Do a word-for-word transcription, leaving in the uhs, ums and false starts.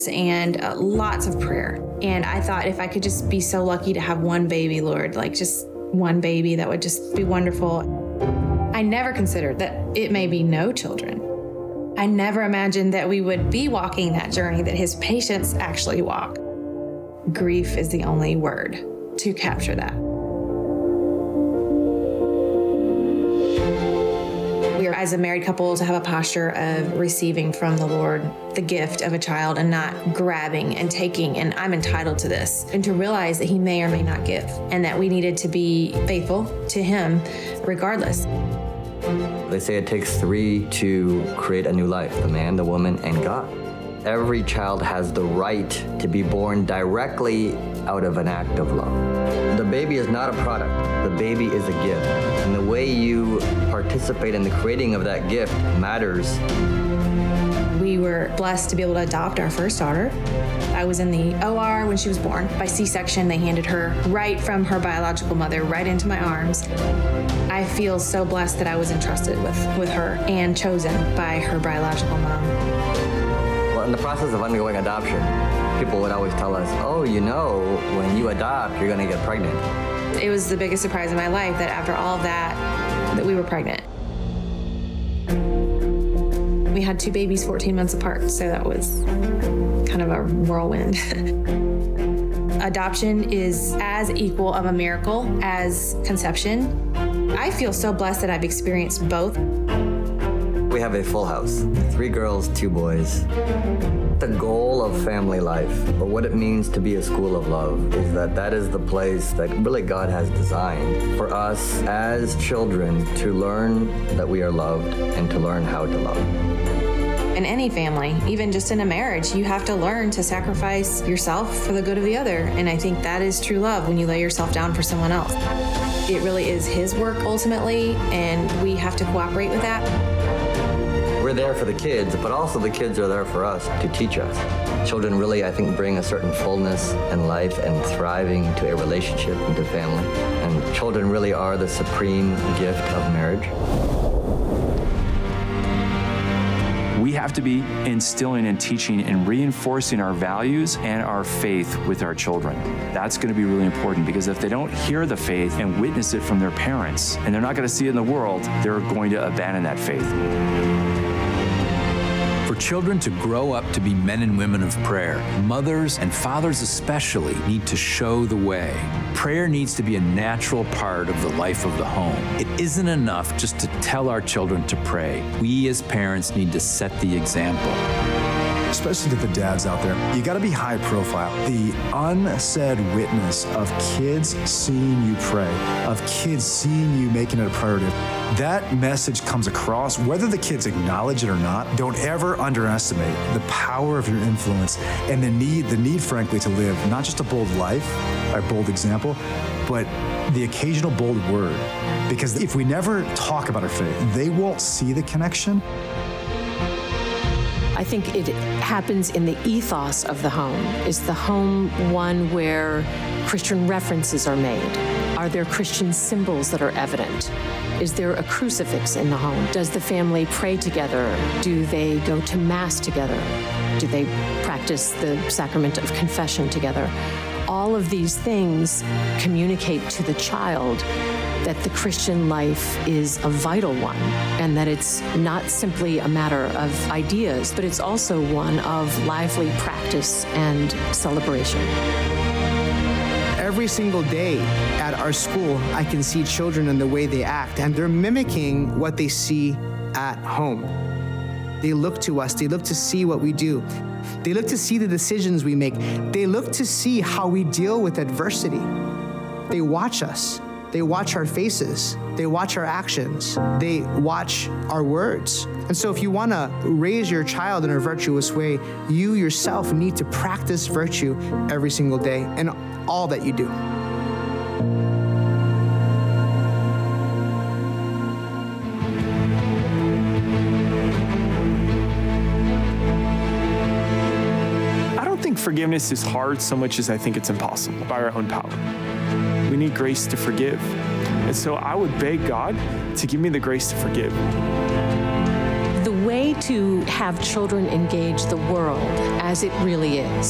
and uh, lots of prayer. And I thought if I could just be so lucky to have one baby, Lord, like just one baby, that would just be wonderful. I never considered that it may be no children. I never imagined that we would be walking that journey that his patients actually walk. Grief is the only word to capture that. We are, as a married couple, to have a posture of receiving from the Lord the gift of a child and not grabbing and taking, and I'm entitled to this, and to realize that he may or may not give, and that we needed to be faithful to him regardless. They say it takes three to create a new life, the man, the woman, and God. Every child has the right to be born directly out of an act of love. The baby is not a product. The baby is a gift. And the way you participate in the creating of that gift matters. We were blessed to be able to adopt our first daughter. I was in the O R when she was born. By C-section, they handed her right from her biological mother right into my arms. I feel so blessed that I was entrusted with, with her and chosen by her biological mom. Well, in the process of undergoing adoption, people would always tell us, oh, you know, when you adopt, you're going to get pregnant. It was the biggest surprise in my life that after all of that, that we were pregnant. We had two babies fourteen months apart, so that was kind of a whirlwind. Adoption is as equal of a miracle as conception. I feel so blessed that I've experienced both. We have a full house, three girls, two boys. The goal of family life, but what it means to be a school of love, is that that is the place that really God has designed for us as children to learn that we are loved and to learn how to love. In any family, even just in a marriage, you have to learn to sacrifice yourself for the good of the other. And I think that is true love, when you lay yourself down for someone else. It really is his work ultimately, and we have to cooperate with that. We're there for the kids, but also the kids are there for us to teach us. Children really, I think, bring a certain fullness in life and thriving to a relationship and to family. And children really are the supreme gift of marriage. We have to be instilling and teaching and reinforcing our values and our faith with our children. That's going to be really important, because if they don't hear the faith and witness it from their parents, and they're not going to see it in the world, they're going to abandon that faith. For children to grow up to be men and women of prayer, mothers and fathers especially need to show the way. Prayer needs to be a natural part of the life of the home. It isn't enough just to tell our children to pray. We as parents need to set the example. Especially to the dads out there, you gotta be high profile. The unsaid witness of kids seeing you pray, of kids seeing you making it a priority, that message comes across, whether the kids acknowledge it or not. Don't ever underestimate the power of your influence and the need, the need, frankly, to live not just a bold life, a bold example, but the occasional bold word. Because if we never talk about our faith, they won't see the connection. I think it happens in the ethos of the home. Is the home one where Christian references are made? Are there Christian symbols that are evident? Is there a crucifix in the home? Does the family pray together? Do they go to Mass together? Do they practice the sacrament of confession together? All of these things communicate to the child that the Christian life is a vital one, and that it's not simply a matter of ideas, but it's also one of lively practice and celebration. Every single day at our school, I can see children and the way they act, and they're mimicking what they see at home. They look to us, they look to see what we do. They look to see the decisions we make. They look to see how we deal with adversity. They watch us. They watch our faces. They watch our actions. They watch our words. And so if you want to raise your child in a virtuous way, you yourself need to practice virtue every single day in all that you do. I don't think forgiveness is hard so much as I think it's impossible by our own power. We need grace to forgive. And so I would beg God to give me the grace to forgive. The way to have children engage the world as it really is.